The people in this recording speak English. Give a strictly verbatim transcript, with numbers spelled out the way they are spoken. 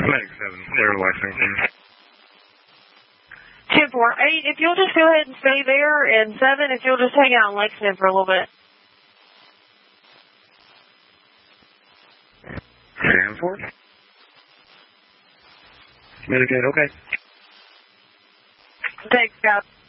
Meg seven, clear Lexington. ten four. eight, if you'll just go ahead and stay there, and seven, if you'll just hang out in Lexington for a little bit. Stanford? Mitigate, okay. Thanks, guys.